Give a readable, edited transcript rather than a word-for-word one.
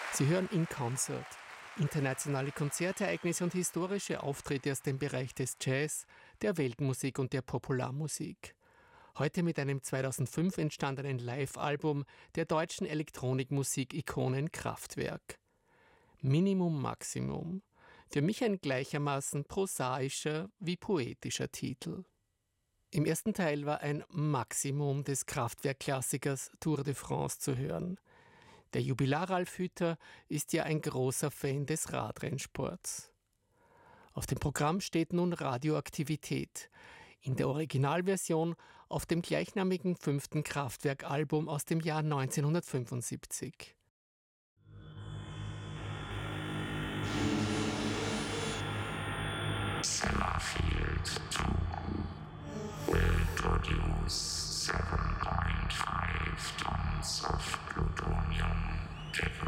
Sie hören In Concert. Internationale Konzertereignisse und historische Auftritte aus dem Bereich des Jazz, der Weltmusik und der Popularmusik. Heute mit einem 2005 entstandenen Live-Album der deutschen Elektronikmusik-Ikonen Kraftwerk. Minimum Maximum. Für mich ein gleichermaßen prosaischer wie poetischer Titel. Im ersten Teil war ein Maximum des Kraftwerk-Klassikers Tour de France zu hören. Der Jubilar Ralf Hütter ist ja ein großer Fan des Radrennsports. Auf dem Programm steht nun Radioaktivität, in der Originalversion auf dem gleichnamigen 5. Kraftwerk-Album aus dem Jahr 1975. Sellafield 2 will produce 7.5 tons of plutonium deposited